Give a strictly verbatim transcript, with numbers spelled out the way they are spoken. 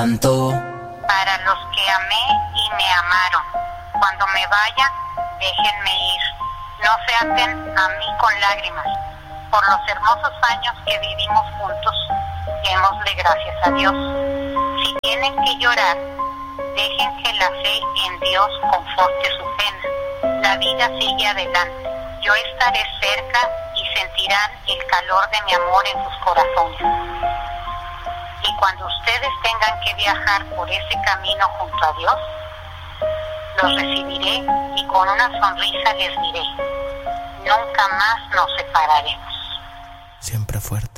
Para los que amé y me amaron, cuando me vaya, déjenme ir. No se aten a mí con lágrimas. Por los hermosos años que vivimos juntos, démosle gracias a Dios. Si tienen que llorar, dejen que la fe en Dios conforte su pena. La vida sigue adelante. Yo estaré cerca y sentirán el calor de mi amor en sus corazones. Y cuando ustedes tengan que viajar por ese camino junto a Dios, los recibiré y con una sonrisa les diré: nunca más nos separaremos. Siempre fuerte.